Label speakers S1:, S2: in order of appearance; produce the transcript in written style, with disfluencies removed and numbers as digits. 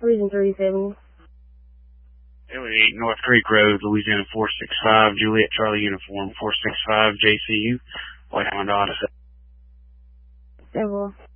S1: Region 370.
S2: Area 8 North Creek Road, Louisiana 465, Juliet Charlie Uniform 465 JCU, White Hound Odyssey.
S1: Several.